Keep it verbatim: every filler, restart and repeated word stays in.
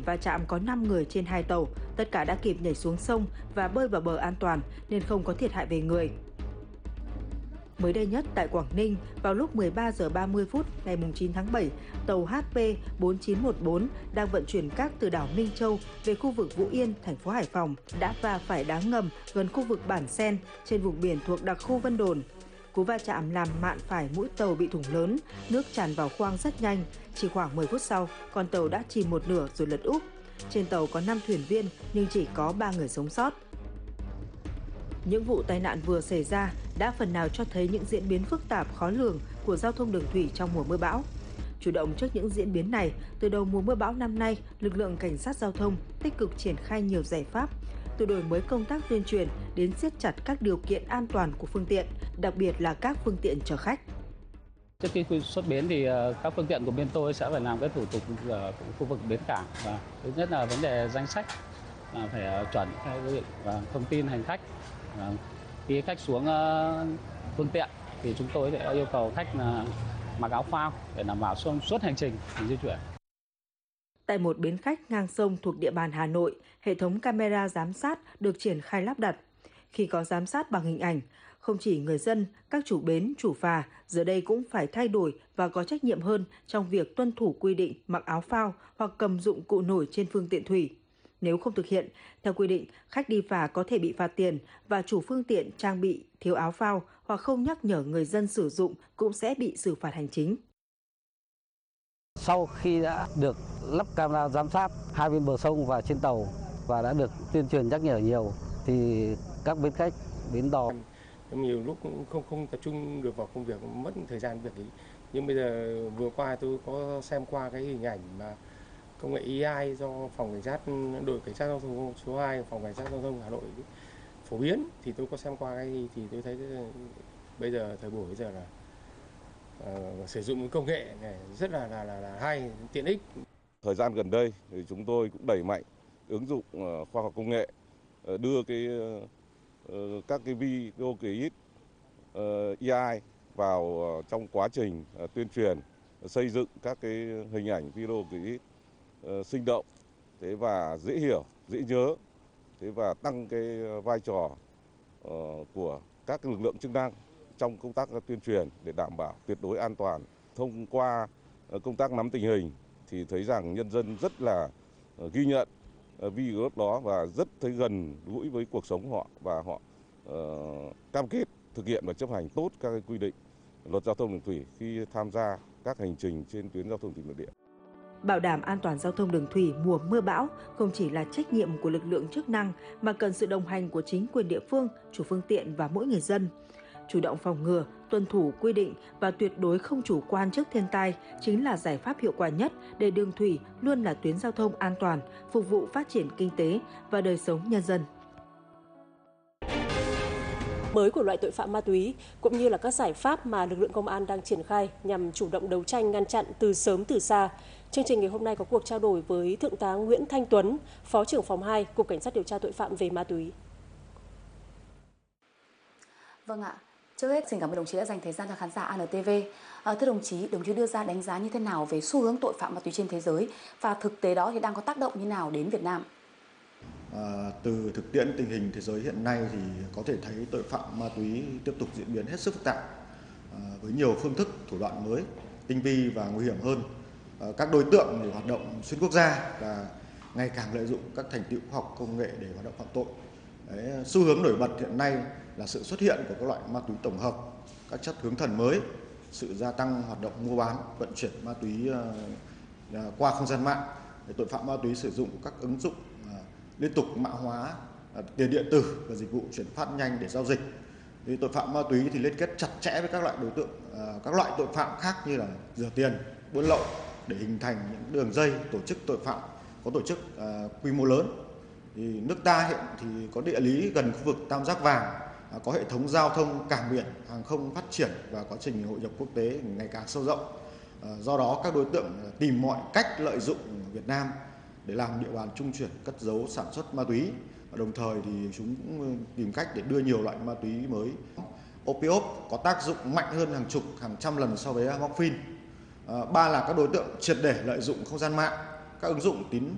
điểm va chạm có năm người trên hai tàu, tất cả đã kịp nhảy xuống sông và bơi vào bờ an toàn nên không có thiệt hại về người. Mới đây nhất tại Quảng Ninh, vào lúc mười ba giờ ba mươi phút ngày chín tháng bảy, tàu H P bốn chín một bốn đang vận chuyển cát từ đảo Minh Châu về khu vực Vũ Yên, thành phố Hải Phòng đã va phải đá ngầm gần khu vực Bản Sen trên vùng biển thuộc đặc khu Vân Đồn. Cú va chạm làm mạn phải mũi tàu bị thủng lớn, nước tràn vào khoang rất nhanh. Chỉ khoảng mười phút sau, con tàu đã chìm một nửa rồi lật úp. Trên tàu có năm thuyền viên nhưng chỉ có ba người sống sót. Những vụ tai nạn vừa xảy ra đã phần nào cho thấy những diễn biến phức tạp khó lường của giao thông đường thủy trong mùa mưa bão. Chủ động trước những diễn biến này, từ đầu mùa mưa bão năm nay, lực lượng cảnh sát giao thông tích cực triển khai nhiều giải pháp, từ đổi mới công tác tuyên truyền đến siết chặt các điều kiện an toàn của phương tiện, đặc biệt là các phương tiện chở khách. Trước khi xuất bến thì các phương tiện của bên tôi sẽ phải làm cái thủ tục ở khu vực bến cảng. Và thứ nhất là vấn đề danh sách là phải chuẩn theo quy định và thông tin hành khách. Và khi khách xuống phương tiện thì chúng tôi sẽ yêu cầu khách là mặc áo phao để đảm bảo trong suốt hành trình di chuyển. Tại một bến khách ngang sông thuộc địa bàn Hà Nội, hệ thống camera giám sát được triển khai lắp đặt. Khi có giám sát bằng hình ảnh, không chỉ người dân, các chủ bến, chủ phà giờ đây cũng phải thay đổi và có trách nhiệm hơn trong việc tuân thủ quy định mặc áo phao hoặc cầm dụng cụ nổi trên phương tiện thủy. Nếu không thực hiện, theo quy định, khách đi phà có thể bị phạt tiền và chủ phương tiện trang bị thiếu áo phao hoặc không nhắc nhở người dân sử dụng cũng sẽ bị xử phạt hành chính. Sau khi đã được lắp camera giám sát hai bên bờ sông và trên tàu và đã được tuyên truyền nhắc nhở nhiều thì các bến khách, bến đò nhiều lúc cũng không không tập trung được vào công việc, mất thời gian việc ấy. Nhưng bây giờ vừa qua tôi có xem qua cái hình ảnh mà công nghệ A I do phòng cảnh sát đội cảnh sát giao thông số hai, phòng cảnh sát giao thông Hà Nội phổ biến thì tôi có xem qua cái thì tôi thấy bây giờ thời buổi bây giờ là uh, sử dụng công nghệ này rất là là là, là hay, tiện ích. Thời gian gần đây thì chúng tôi cũng đẩy mạnh ứng dụng uh, khoa học công nghệ, uh, đưa cái uh, các cái video clip uh, A I vào uh, trong quá trình uh, tuyên truyền, uh, xây dựng các cái hình ảnh video clip uh, sinh động, thế và dễ hiểu, dễ nhớ, thế và tăng cái vai trò uh, của các lực lượng chức năng trong công tác tuyên truyền để đảm bảo tuyệt đối an toàn. Thông qua uh, công tác nắm tình hình thì thấy rằng nhân dân rất là uh, ghi nhận uh, video đó và rất thấy gần gũi với cuộc sống của họ và họ uh, cam kết thực hiện và chấp hành tốt các cái quy định luật giao thông đường thủy khi tham gia các hành trình trên tuyến giao thông thủy nội địa. Bảo đảm an toàn giao thông đường thủy mùa mưa bão không chỉ là trách nhiệm của lực lượng chức năng mà cần sự đồng hành của chính quyền địa phương, chủ phương tiện và mỗi người dân. Chủ động phòng ngừa, tuân thủ quy định và tuyệt đối không chủ quan trước thiên tai chính là giải pháp hiệu quả nhất để đường thủy luôn là tuyến giao thông an toàn, phục vụ phát triển kinh tế và đời sống nhân dân. Mới của loại tội phạm ma túy cũng như là các giải pháp mà lực lượng công an đang triển khai nhằm chủ động đấu tranh ngăn chặn từ sớm từ xa. Chương trình ngày hôm nay có cuộc trao đổi với Thượng tá Nguyễn Thanh Tuấn, Phó trưởng phòng hai, Cục Cảnh sát điều tra tội phạm về ma túy. Vâng ạ, trước hết xin cảm ơn đồng chí đã dành thời gian cho khán giả a en tê vê. À, thưa đồng chí, đồng chí đưa ra đánh giá như thế nào về xu hướng tội phạm ma túy trên thế giới và thực tế đó thì đang có tác động như nào đến Việt Nam? À, từ thực tiễn tình hình thế giới hiện nay thì có thể thấy tội phạm ma túy tiếp tục diễn biến hết sức phức tạp à, với nhiều phương thức, thủ đoạn mới, tinh vi và nguy hiểm hơn. À, các đối tượng thì hoạt động xuyên quốc gia và ngày càng lợi dụng các thành tựu khoa học công nghệ để hoạt động phạm tội. Đấy, xu hướng nổi bật hiện nay là sự xuất hiện của các loại ma túy tổng hợp, các chất hướng thần mới, sự gia tăng hoạt động mua bán, vận chuyển ma túy uh, qua không gian mạng. Để tội phạm ma túy sử dụng các ứng dụng uh, liên tục mã hóa uh, tiền điện tử và dịch vụ chuyển phát nhanh để giao dịch. Thì tội phạm ma túy thì liên kết chặt chẽ với các loại đối tượng, uh, các loại tội phạm khác như là rửa tiền, buôn lậu để hình thành những đường dây tổ chức tội phạm có tổ chức uh, quy mô lớn. Thì nước ta hiện thì có địa lý gần khu vực tam giác vàng, có hệ thống giao thông cảng biển, hàng không phát triển và quá trình hội nhập quốc tế ngày càng sâu rộng. Do đó các đối tượng tìm mọi cách lợi dụng Việt Nam để làm địa bàn trung chuyển cất giấu sản xuất ma túy. Đồng thời thì chúng cũng tìm cách để đưa nhiều loại ma túy mới. Opiop có tác dụng mạnh hơn hàng chục, hàng trăm lần so với morphine. Ba là các đối tượng triệt để lợi dụng không gian mạng, các ứng dụng tín